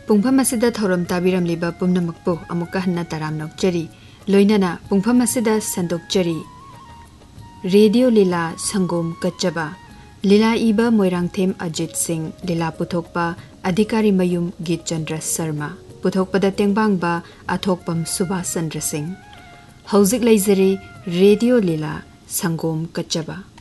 पुंफम असिदा थौरम ताबिरमलिबा पुमनमकपु अमुका हन्ना तराम नोकचरी लोइनना पुंफम असिदा संदोकचरी radio लीला संगोम कच्चबा लीला इबा मोइरांगथेम अजित सिंह लीला पुथोकपा अधिकारी मयुम गीत Chandra Sharma पुथोकपदा तेंबांगबा अथोकपम Subhash Chandra Singh हौजिक लेजरी radio लीला संगोम कच्चबा।